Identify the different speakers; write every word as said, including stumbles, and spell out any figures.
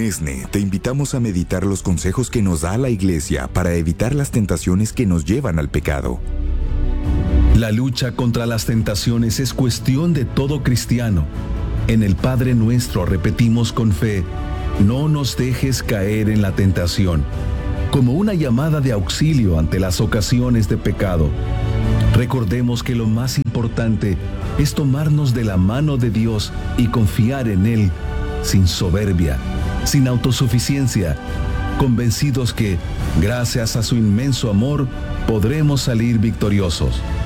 Speaker 1: ESNE te invitamos a meditar los consejos que nos da la Iglesia para evitar las tentaciones que nos llevan al pecado.
Speaker 2: La lucha contra las tentaciones es cuestión de todo cristiano. En el Padre Nuestro repetimos con fe: no nos dejes caer en la tentación, como una llamada de auxilio ante las ocasiones de pecado. Recordemos que lo más importante es tomarnos de la mano de Dios y confiar en Él, sin soberbia, sin autosuficiencia, convencidos que, gracias a su inmenso amor, podremos salir victoriosos.